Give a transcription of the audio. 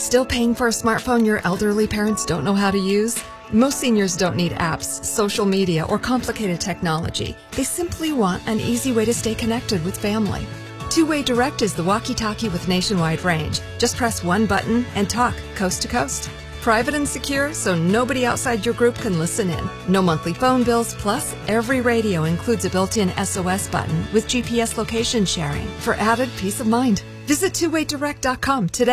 Still paying for a smartphone your elderly parents don't know how to use? Most seniors don't need apps, social media, or complicated technology. They simply want an easy way to stay connected with family. Two-Way Direct is the walkie-talkie with nationwide range. Just press one button and talk coast to coast. Private and secure, so nobody outside your group can listen in. No monthly phone bills, plus every radio includes a built-in SOS button with GPS location sharing for added peace of mind. Visit twowaydirect.com today.